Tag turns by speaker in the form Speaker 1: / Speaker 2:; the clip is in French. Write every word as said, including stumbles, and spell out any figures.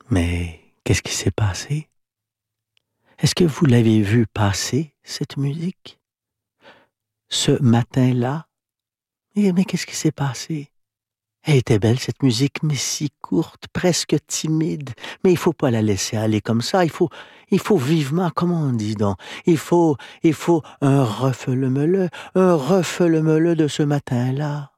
Speaker 1: Mais qu'est-ce qui s'est passé? Est-ce que vous l'avez vue passer, cette musique? Ce matin-là? Eh, mais qu'est-ce qui s'est passé? Elle était belle cette musique, mais si courte, presque timide. Mais il faut pas la laisser aller comme ça. Il faut, il faut vivement, comment on dit donc? Il faut, il faut un refeu-le-me-le, un refeu-le-me-le de ce matin-là.